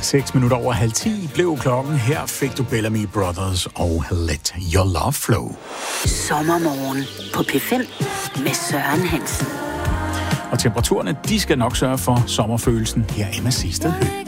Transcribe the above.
9:06 blev klokken. Her fik du Bellamy Brothers og Let Your Love Flow. Sommermorgen på P5 med Søren Hansen. Og temperaturerne, de skal nok sørge for sommerfølelsen. Her er Emma Sisted Høgh.